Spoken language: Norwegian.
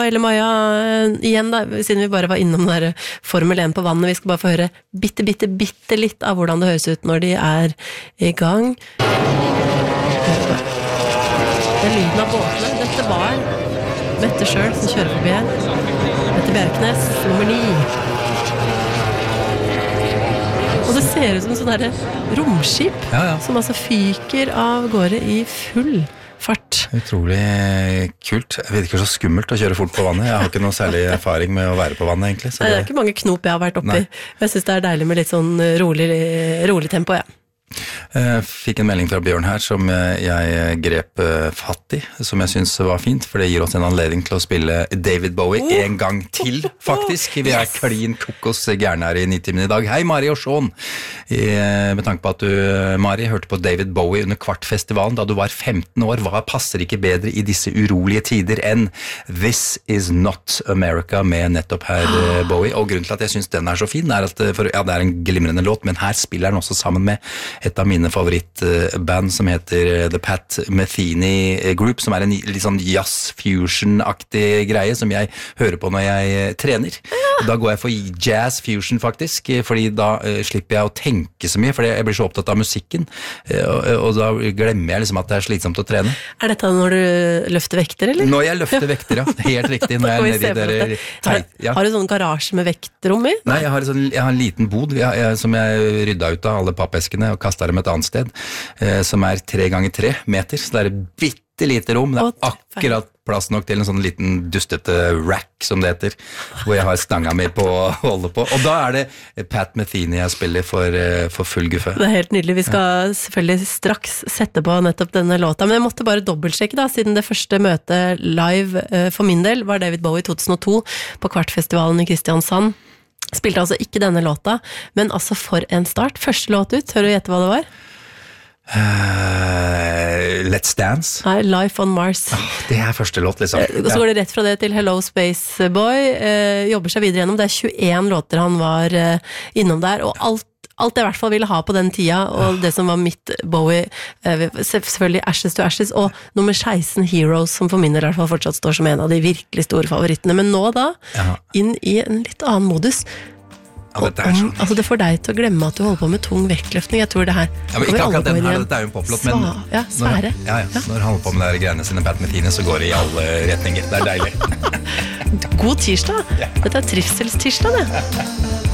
eller Maja, igjen da, siden vi bare var innom den der Formel 1 på vannet, vi skal bare få høre bitte litt av hvordan det høres ut når de I gang. Det lyden av båtene, dette var Mette selv som kjører forbi her. Mette Bjerknes, nummer 9. Og det ser ut som sånn der romskip som altså fyker av gårde I full fart. Utrolig kult. Jeg vet ikke så skummelt å kjøre fort på vannet. Jeg har ikke noe særlig erfaring med å være på vannet egentlig. Så det ikke mange knop jeg har vært oppi. Jeg synes det deilig med litt sånn rolig tempo, Fikk en melding fra Bjørn her som jeg grep fatt I, som jeg synes var fint, for det gir oss en anledning til å spille David Bowie en gang til, faktisk. Vi klin kokos gærne her I 90 min I dag. Hei Mari og Sean. Med tanke på at du, Mari, hørte på David Bowie under Kvartfestivalen da du var 15 år, hva passer ikke bedre I disse urolige tider enn This Is Not America med nettopp her Bowie, og grunnen til at jeg synes den så fin at, det en glimrende låt, men her spiller den også sammen med et av mine favorittband som heter The Pat Metheny Group, som en litt sånn jazz-fusion-aktig greie som jeg hører på når jeg trener. Da går jeg for jazz-fusion faktisk, fordi da slipper jeg å tenke så mye, fordi jeg blir så opptatt av musikken, og da glemmer jeg liksom at det slitsomt å trene. Dette når du løfter vekter, eller? Når jeg løfter vekter, helt riktig. Når jeg nede I Har du sånn garasje med vektrom I? Nei, jeg har en liten bod som jeg rydda ut av alle pappeskene og kastet dem et annet sted, som 3 ganger 3 meter, så det et bittelite rom, det akkurat plass nok til en sånn liten dustete rack, som det heter, hvor jeg har stanga mi på å holde på, og da det Pat Metheny jeg spiller for full guffe. Det helt nydelig, vi skal selvfølgelig straks sette på nettopp denne låta, men jeg måtte bare dobbeltsjekke da, siden det første møtet live for min del var David Bowie I 2002 på Kvartfestivalen I Kristiansand. Spilte altså ikke denne låta, men altså for en start. Første låt ut, tør du gjette hva det var? Let's Dance. Nei, Life on Mars. Det første låt liksom. Og så går det rett fra det til Hello Space Boy, jobber seg videre gjennom, det 21 låter han var innom der, og alt jeg I hvert fall ville ha på den tida, og det som var mitt Bowie, selvfølgelig Ashes to Ashes, og nummer 16 Heroes, som for min del I hvert fall fortsatt står som en av de virkelig store favorittene, men nå da, inn I en litt annen modus. Altså det får deg til å glemme at du holder på med tung vektløftning. Jeg tror det her men ikke akkurat den her, dette jo en poplåt, men svære. Når han holder på med de greiene sine Pat Metheny, så går det I alle retninger. Det deilig. God tirsdag. Dette trivselstirsdag, det.